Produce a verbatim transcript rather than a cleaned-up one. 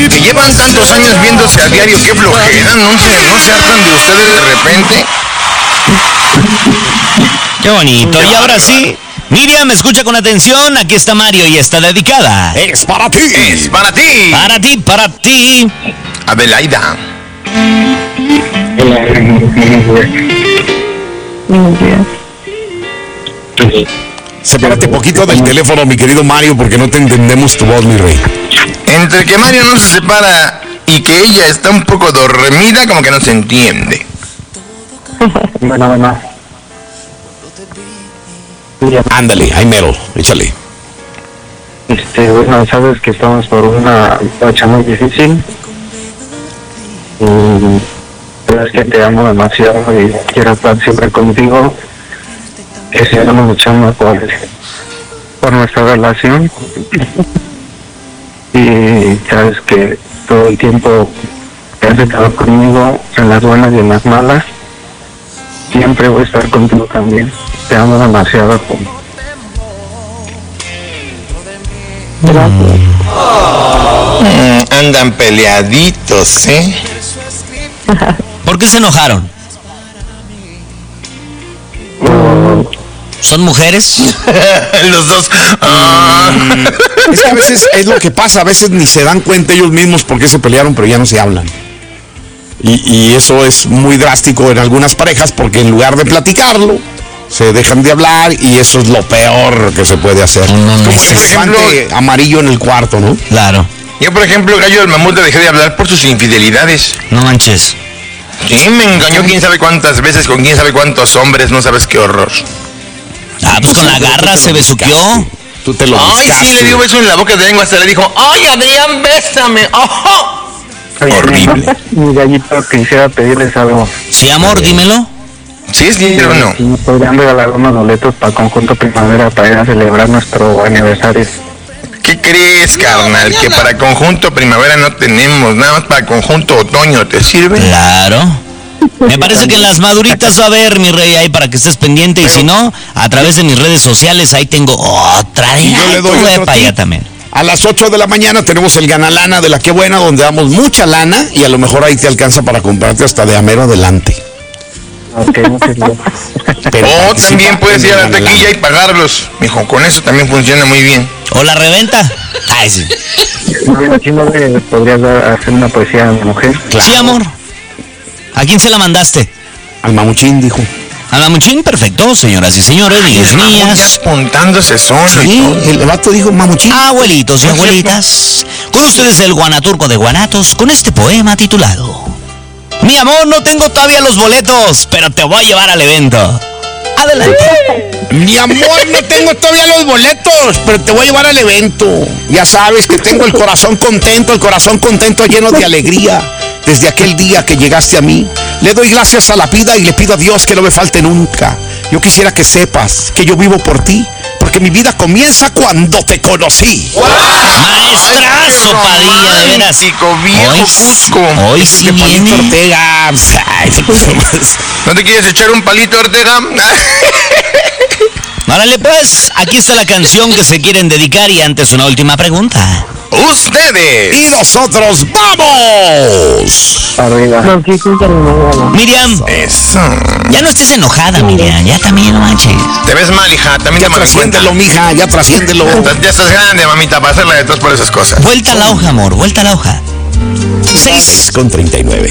Que llevan tantos años viéndose a diario, qué flojera, ¿no se, no se hartan de ustedes de repente? Qué bonito. Y ahora sí, Miriam, escucha con atención, aquí está Mario y está dedicada. Es para ti. Es para ti. Para ti, para ti. Adelaida. Sepárate poquito del teléfono, mi querido Mario, porque no te entendemos tu voz, mi rey. Entre que Mario no se separa y que ella está un poco dormida, como que no se entiende. Bueno, bueno. Ándale, ahí mero, échale. Este, bueno, sabes que estamos por una racha muy difícil. Y sabes que te amo demasiado y quiero estar siempre contigo. Que sigamos luchando por, por nuestra relación. Y sabes que todo el tiempo que has estado conmigo, en las buenas y en las malas, siempre voy a estar contigo también. Te amo demasiado. Gracias. Mm, andan peleaditos, ¿eh? ¿Por qué se enojaron? ¿Son mujeres? Los dos. Ah. Es que a veces es lo que pasa, a veces ni se dan cuenta ellos mismos por qué se pelearon, pero ya no se hablan. Y, y eso es muy drástico en algunas parejas, porque en lugar de platicarlo, se dejan de hablar y eso es lo peor que se puede hacer. No, no, Como no. el elefante amarillo en el cuarto, ¿no? Claro. Yo, por ejemplo, el gallo del mamut le dejé de hablar por sus infidelidades. No manches. Sí, me engañó quién sabe cuántas veces con quién sabe cuántos hombres, no sabes qué horror. Ah, pues con la garra se besuqueó. Tú te lo Ay, buscaste. sí, le dio beso en la boca de lengua, hasta le dijo, ¡ay, Adrián, bésame! ¡Ojo! Horrible. Mi gallito, quisiera pedirles algo. Sí, amor, dímelo. ¿Sí es dinero o no? Si nos podrían regalar unos boletos para Conjunto Primavera para ir a celebrar nuestro aniversario. ¿Qué crees, carnal? Que para Conjunto Primavera no tenemos, nada más para Conjunto Otoño, ¿te sirve? Claro. Me parece que en las maduritas va a haber, mi rey, ahí para que estés pendiente. Y si no, a través de mis redes sociales, ahí tengo otra. Y yo le doy otro para allá tip. también. A las ocho de la mañana tenemos el Ganalana de la Qué Buena, donde damos mucha lana y a lo mejor ahí te alcanza para comprarte hasta de amero adelante. Ok, muchas gracias. Pero O participa también puedes en ir a la el Ganalana. taquilla y pagarlos. Mijo, con eso también funciona muy bien. ¿O la reventa? Ay, sí. Aquí no le podrías dar- hacer una poesía a mi mujer. Claro. Sí, amor. ¿A quién se la mandaste? Al mamuchín, dijo. A la Muchín, perfecto, señoras y señores, niños y Ya niñas. apuntándose solo y Sí, todo. el vato dijo mamuchín. Abuelitos y abuelitas, con ustedes el guanaturco de Guanatos con este poema titulado Mi amor, no tengo todavía los boletos, pero te voy a llevar al evento. Adelante. Mi amor, no tengo todavía los boletos, pero te voy a llevar al evento. Ya sabes que tengo el corazón contento, el corazón contento lleno de alegría. Desde aquel día que llegaste a mí, le doy gracias a la vida y le pido a Dios que no me falte nunca. Yo quisiera que sepas que yo vivo por ti, porque mi vida comienza cuando te conocí. Maestrazo, Padilla, de veras. Chico, viejo Hoy, Cusco. hoy Ese es sí de Palito viene. Ortega. Ay, se puso más. ¿No te quieres echar un palito, Ortega? Órale pues, aquí está la canción que se quieren dedicar y antes una última pregunta. ¡Ustedes! Y nosotros vamos. Arriba. Miriam, Eso. ya no estés enojada, Miriam, ya también no manches. Te ves mal, hija. También Ya te me doy cuenta. trasciéndelo, mija, ya trasciéndelo. Ya estás grande, mamita, para hacerla de todas por esas cosas. Vuelta a la hoja, amor, vuelta a la hoja. seis con treinta y nueve.